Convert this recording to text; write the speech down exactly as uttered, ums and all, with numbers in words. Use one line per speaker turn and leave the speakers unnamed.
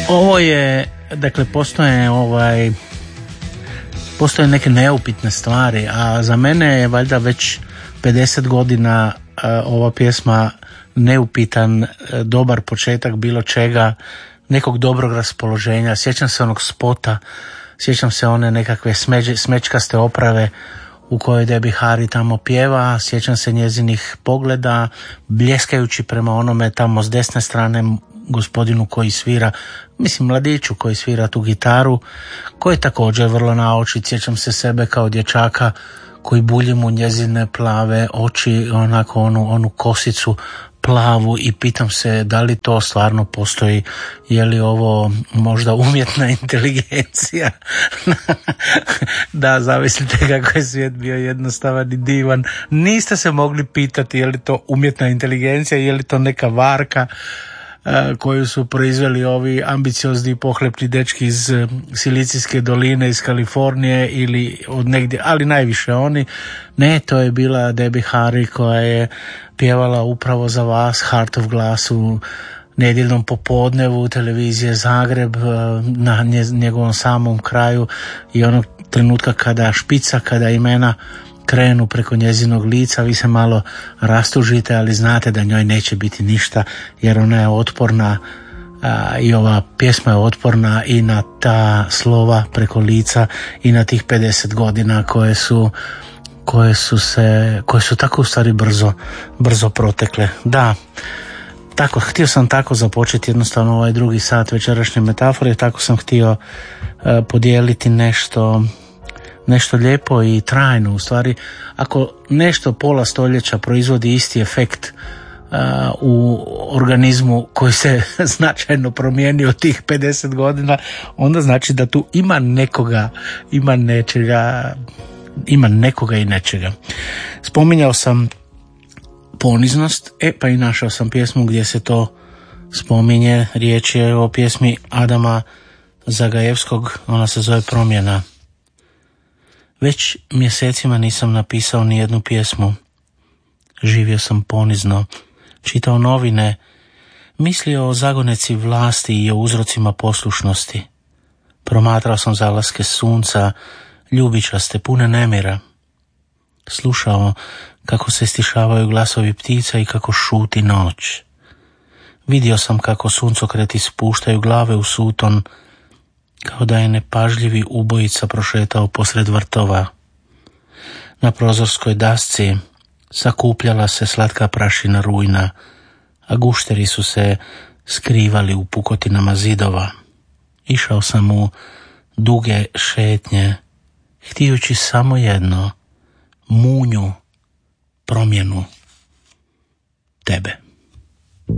Ovo je, dakle, postoje ovaj postoje neke neupitne stvari, a za mene je valjda već pedeset godina ova pjesma neupitan, dobar početak bilo čega, nekog dobrog raspoloženja. Sjećam se onog spota, sjećam se one nekakve smeđe, smečkaste oprave u kojoj Debbie Harry tamo pjeva, sjećam se njezinih pogleda, bljeskajući prema onome tamo s desne strane gospodinu koji svira, mislim mladiću koji svira tu gitaru, koji je također vrlo naočit. Sjećam se sebe kao dječaka koji bulji mu njezine plave oči, onako onu, onu kosicu plavu, i pitam se da li to stvarno postoji, je li ovo možda umjetna inteligencija. Da, zamislite kako je svijet bio jednostavan i divan. Niste se mogli pitati je li to umjetna inteligencija, je li to neka varka koju su proizveli ovi ambiciozni pohlepni dečki iz Silicijske doline, iz Kalifornije ili od negdje, ali najviše oni. Ne, to je bila Debbie Harry koja je pjevala upravo za vas Heart of Glass u nedjeljnom popodnevu televizije Zagreb, na njegovom samom kraju, i onog trenutka kada špica, kada imena krenu preko njezinog lica, vi se malo rastužite, ali znate da njoj neće biti ništa, jer ona je otporna, a, i ova pjesma je otporna i na ta slova preko lica i na tih pedeset godina koje su koje su se koje su tako u stvari brzo brzo protekle. Da, tako htio sam tako započeti jednostavno ovaj drugi sat večerašnje metafore, tako sam htio a, podijeliti nešto nešto lijepo i trajno. U stvari, ako nešto pola stoljeća proizvodi isti efekt uh, u organizmu koji se značajno promijenio tih pedeset godina, onda znači da tu ima nekoga, ima nečega, ima nekoga i nečega. Spominjao sam poniznost, e pa i našao sam pjesmu gdje se to spominje. Riječ je o pjesmi Adama Zagajevskog, ona se zove Promjena. Već mjesecima nisam napisao ni jednu pjesmu. Živio sam ponizno, čitao novine, mislio o zagoneci vlasti i o uzrocima poslušnosti. Promatrao sam zalaske sunca, ljubičaste, pune nemira. Slušao kako se stišavaju glasovi ptica i kako šuti noć. Vidio sam kako suncokreti spuštaju glave u suton, kao da je nepažljivi ubojica prošetao posred vrtova. Na prozorskoj dasci sakupljala se slatka prašina rujna, a gušteri su se skrivali u pukotinama zidova. Išao sam u duge šetnje, htijući samo jedno, munju, promjenu.